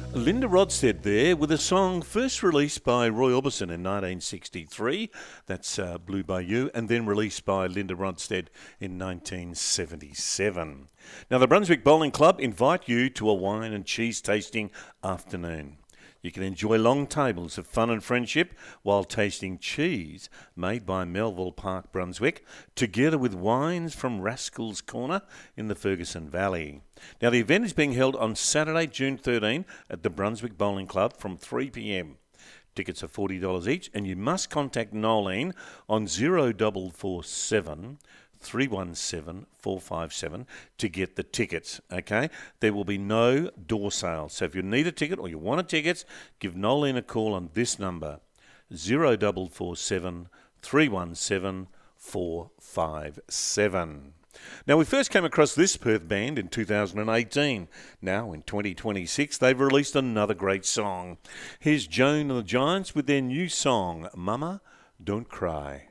Linda Rodstead there with a song first released by Roy Orbison in 1963, that's Blue Bayou, and then released by Linda Rodstead in 1977. Now, the Brunswick Bowling Club invite you to a wine and cheese tasting afternoon. You can enjoy long tables of fun and friendship while tasting cheese made by Melville Park, Brunswick, together with wines from Rascal's Corner in the Ferguson Valley. Now, the event is being held on Saturday, June 13 at the Brunswick Bowling Club from 3 p.m. Tickets are $40 each, and you must contact Nolene on 0447 317 457 to get the tickets, okay? There will be no door sales. So if you need a ticket or you want a ticket, give Nolene a call on this number, 0447 317 457. Now, we first came across this Perth band in 2018. Now, in 2026, they've released another great song. Here's Joan and the Giants with their new song, Mama, Don't Cry.